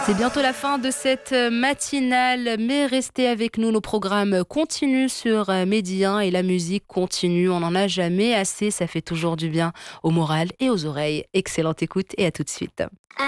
C'est bientôt la fin de cette matinale, mais restez avec nous, nos programmes continuent sur Medi 1 et la musique continue. On n'en a jamais assez, ça fait toujours du bien au moral et aux oreilles. Excellente écoute et à tout de suite.